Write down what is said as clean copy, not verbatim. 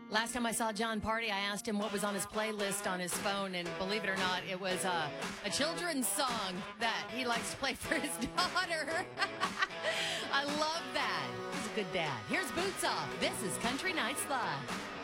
Last time I saw John Party, I asked him what was on his playlist on his phone, and believe it or not, it was a children's song that he likes to play for his daughter. I love that. He's a good dad. Here's Boots Off. This is Country Nights Live.